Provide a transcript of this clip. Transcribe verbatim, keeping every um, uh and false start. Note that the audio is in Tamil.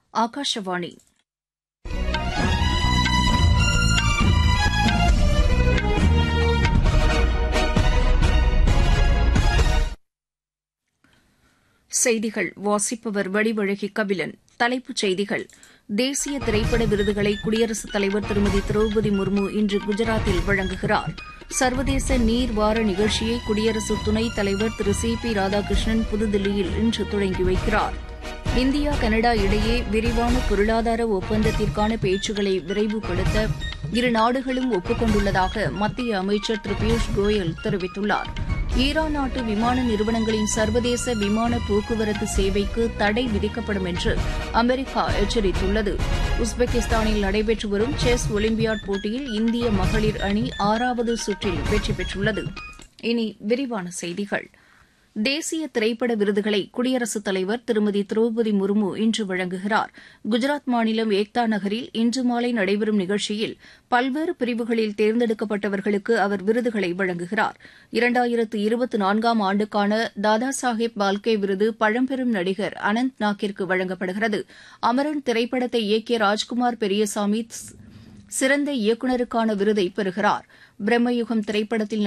ஆகாஷவாணி. செய்திகள் வாசிப்பவர் வடிவழகி கபிலன். தலைப்புச் செய்திகள்: தேசிய திரைப்பட விருதுகளை குடியரசுத் தலைவர் திருமதி திரௌபதி முர்மு இன்று குஜராத்தில் வழங்குகிறார். சர்வதேச நீர் வார நிகழ்ச்சியை குடியரசு துணைத் தலைவர் திரு சி பி ராதாகிருஷ்ணன் புதுதில்லியில் இன்று தொடங்கி வைக்கிறார். இந்தியா கனடா இடையே விரிவான பொருளாதார ஒப்பந்தத்திற்கான பேச்சுக்களை விரைவுபடுத்த இரு நாடுகளும் ஒப்புக் கொண்டுள்ளதாக மத்திய அமைச்சர் திரு பியூஷ் கோயல் தெரிவித்துள்ளார். ஈரான் நாட்டு விமான நிறுவனங்களின் சர்வதேச விமான போக்குவரத்து சேவைக்கு தடை விதிக்கப்படும் என்று அமெரிக்கா எச்சரித்துள்ளது. உஸ்பெகிஸ்தானில் நடைபெற்று வரும் செஸ் ஒலிம்பியாட் போட்டியில் இந்திய மகளிர் அணி ஆறாவது சுற்றில் வெற்றி பெற்றுள்ளது. இனி விரிவான செய்திகள். தேசிய திரைப்பட விருதுகளை குடியரசுத் தலைவர் திருமதி திரௌபதி முர்மு இன்று வழங்குகிறார். குஜராத் மாநிலம் ஏக்தா நகரில் இன்று மாலை நடைபெறும் நிகழ்ச்சியில் பல்வேறு பிரிவுகளில் தேர்ந்தெடுக்கப்பட்டவர்களுக்கு அவர் விருதுகளை வழங்குகிறார். இரண்டாயிரத்து இருபத்தி நான்காம் ஆண்டுக்கான தாதா சாஹேப் பால்கே விருது பழம்பெரும் நடிகர் அனந்த் நாக்கிற்கு வழங்கப்படுகிறது. அமரன் திரைப்படத்தை இயக்கிய ராஜ்குமார் பெரியசாமி சிறந்த இயக்குநருக்கான விருதை பெறுகிறார். பிரம்மயுகம் திரைப்படத்தில்